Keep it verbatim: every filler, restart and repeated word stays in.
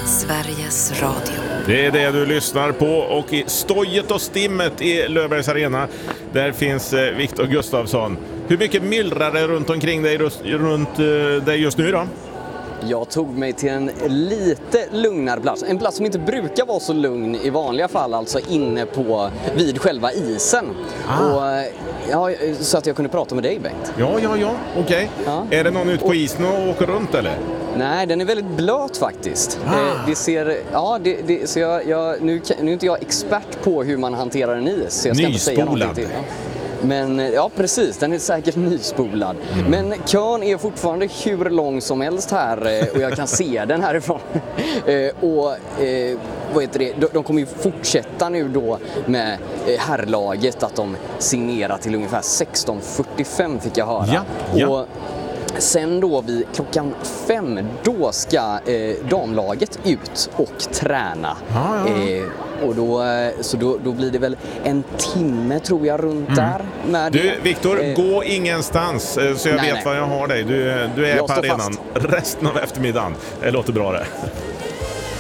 Sveriges Radio. Det är det du lyssnar på, och i stojet och stimmet i Löfbergs Arena, där finns eh, Viktor Gustafsson. Hur mycket myllrar det runt omkring dig, runt eh, dig just nu då? Jag tog mig till en lite lugnare plats. En plats som inte brukar vara så lugn i vanliga fall, alltså inne på vid själva isen. Ah. Och, ja, så att jag kunde prata med dig, Bengt. Ja, ja, ja, okej. Okay. Ja. Är det någon ute på isen och åker runt eller? Nej, den är väldigt blöt faktiskt. Ah. Eh, det ser, ja, det, det, så jag, jag, nu, nu är inte jag expert på hur man hanterar en is. Så jag ska inte säga någonting till. Men ja, precis, den är säkert nyspolad. Mm. Men kön är fortfarande hur lång som helst här, och jag kan se den härifrån. och eh, vad heter det? De, de kommer ju fortsätta nu då med herrlaget, att de signerar till ungefär sexton fyrtiofem fick jag höra. Ja, ja. Och sen då vid klockan fem, då ska eh, damlaget ut och träna. Ja, ja, ja. Eh, och då, så då, då blir det väl en timme tror jag runt mm. där. Med du, Viktor, eh, gå ingenstans så jag nej, vet nej. var jag har dig. Du, du är jag på arenan fast. resten av eftermiddagen. Det låter bra det.